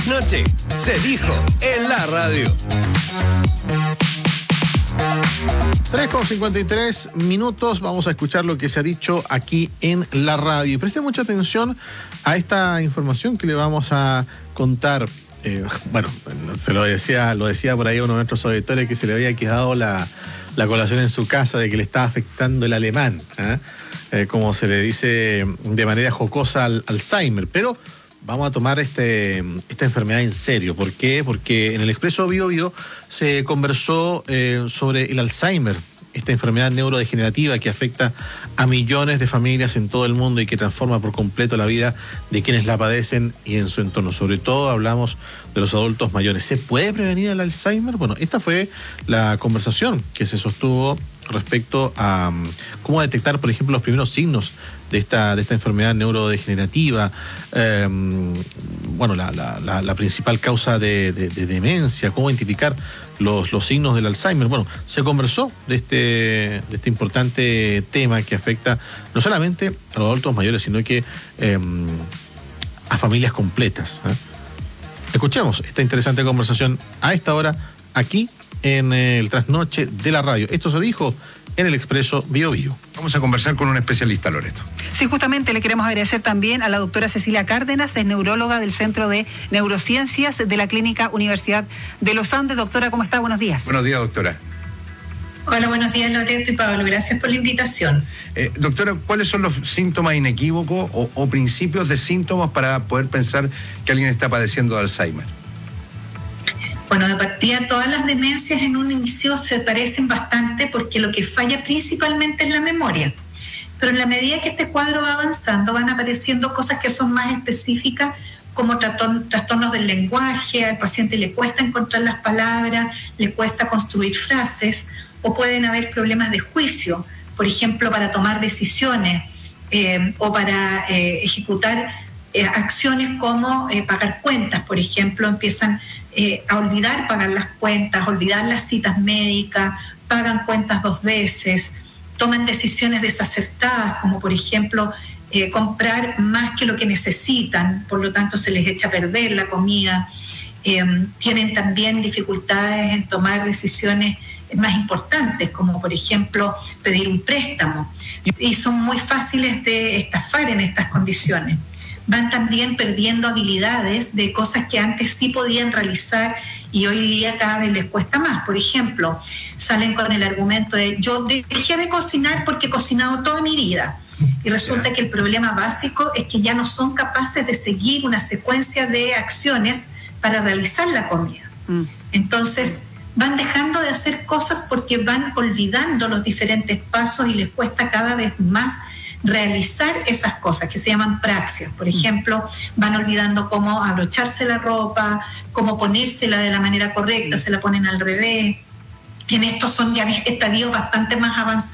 Noche se dijo en la radio. 3:53, vamos a escuchar lo que se ha dicho aquí en la radio. Y preste mucha atención a esta información que le vamos a contar. Se lo decía por ahí uno de nuestros auditores que se le había quedado la colación en su casa de que le estaba afectando el alemán, como se le dice de manera jocosa al Alzheimer. Pero vamos a tomar esta enfermedad en serio. ¿Por qué? Porque en el Expreso Bio Bio se conversó sobre el Alzheimer, esta enfermedad neurodegenerativa que afecta a millones de familias en todo el mundo y que transforma por completo la vida de quienes la padecen y en su entorno. Sobre todo hablamos de los adultos mayores. ¿Se puede prevenir el Alzheimer? Bueno, esta fue la conversación que se sostuvo respecto a cómo detectar, por ejemplo, los primeros signos de esta enfermedad neurodegenerativa, la principal causa de demencia, cómo identificar los signos del Alzheimer. Bueno, se conversó de este importante tema que afecta no solamente a los adultos mayores, sino que a familias completas. Escuchemos esta interesante conversación a esta hora aquí en el Trasnoche de la radio. Esto se dijo en el Expreso Bio Bio. Vamos a conversar con un especialista, Loreto. Sí, justamente le queremos agradecer también a la doctora Cecilia Cárdenas, es neuróloga del Centro de Neurociencias de la Clínica Universidad de los Andes. Doctora, ¿cómo está? Buenos días. Buenos días, doctora. Hola, buenos días, Loreto y Pablo. Gracias por la invitación. Doctora, ¿cuáles son los síntomas inequívocos o principios de síntomas para poder pensar que alguien está padeciendo de Alzheimer? Bueno, de partida todas las demencias en un inicio se parecen bastante porque lo que falla principalmente es la memoria. Pero en la medida que este cuadro va avanzando van apareciendo cosas que son más específicas como trastornos del lenguaje, al paciente le cuesta encontrar las palabras, le cuesta construir frases o pueden haber problemas de juicio, por ejemplo, para tomar decisiones o para ejecutar acciones como pagar cuentas, por ejemplo, empiezan a olvidar pagar las cuentas, olvidar las citas médicas, pagan cuentas 2 veces, toman decisiones desacertadas, como por ejemplo comprar más que lo que necesitan, por lo tanto se les echa a perder la comida, tienen también dificultades en tomar decisiones más importantes, como por ejemplo pedir un préstamo, y son muy fáciles de estafar en estas condiciones. Van también perdiendo habilidades de cosas que antes sí podían realizar y hoy día cada vez les cuesta más. Por ejemplo, salen con el argumento de yo dejé de cocinar porque he cocinado toda mi vida. Y resulta que el problema básico es que ya no son capaces de seguir una secuencia de acciones para realizar la comida. Entonces, van dejando de hacer cosas porque van olvidando los diferentes pasos y les cuesta cada vez más realizar esas cosas que se llaman praxias. Por ejemplo, van olvidando cómo abrocharse la ropa, cómo ponérsela de la manera correcta, se la ponen al revés. En estos son ya estadios bastante más avanzados.